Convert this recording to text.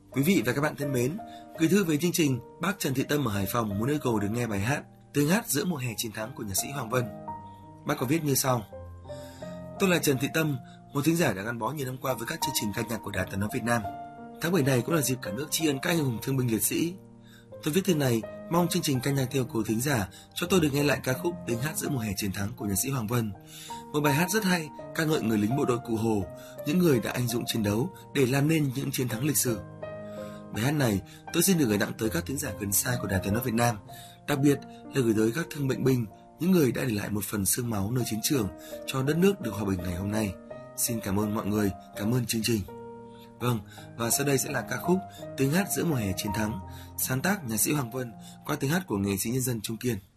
Quý vị và các bạn thân mến, gửi thư về chương trình, bác Trần Thị Tâm ở Hải Phòng muốn yêu cầu được nghe bài hát Tiếng hát giữa mùa hè chiến thắng của nhạc sĩ Hoàng Vân. Bác có viết như sau: Tôi là Trần Thị Tâm, một thính giả đã gắn bó nhiều năm qua với các chương trình ca nhạc của Đài Tiếng nói Việt Nam. Tháng 7 này cũng là dịp cả nước tri ân các anh hùng thương binh liệt sĩ. Tôi viết thư này mong chương trình ca nhạc theo của thính giả cho tôi được nghe lại ca khúc Tiếng hát giữa mùa hè chiến thắng của nhạc sĩ Hoàng Vân. Một bài hát rất hay, ca ngợi người lính bộ đội Cụ Hồ, những người đã anh dũng chiến đấu để làm nên những chiến thắng lịch sử. Bài hát này tôi xin được gửi tặng tới các thính giả gần xa của Đài Tiếng nói Việt Nam, đặc biệt là gửi tới các thương bệnh binh, những người đã để lại một phần xương máu nơi chiến trường cho đất nước được hòa bình ngày hôm nay. Xin cảm ơn mọi người, cảm ơn chương trình. Vâng, và sau đây sẽ là ca khúc Tiếng hát giữa mùa hè chiến thắng, sáng tác nhạc sĩ Hoàng Vân qua tiếng hát của nghệ sĩ nhân dân Trung Kiên.